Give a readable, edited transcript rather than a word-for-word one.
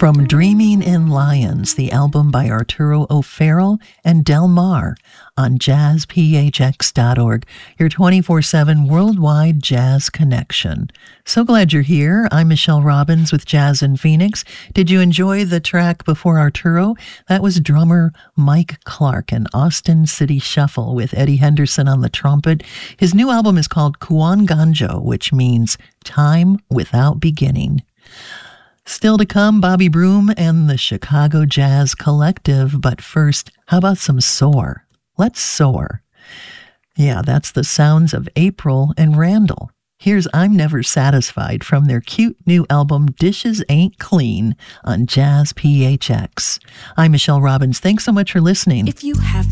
From Dreaming in Lions, the album by Arturo O'Farrell and Del Mar on jazzphx.org, your 24/7 worldwide jazz connection. So glad you're here. I'm Michelle Robbins with Jazz in Phoenix. Did you enjoy the track before Arturo? That was drummer Mike Clark and Austin City Shuffle with Eddie Henderson on the trumpet. His new album is called Kuan Ganjo, which means time without beginning. Still to come, Bobby Broom and the Chicago Jazz Collective. But first, how about some soar? Let's soar. Yeah, that's the sounds of April and Randall. Here's I'm Never Satisfied from their cute new album Dishes Ain't Clean on Jazz PHX. I'm Michelle Robbins. Thanks so much for listening. If you have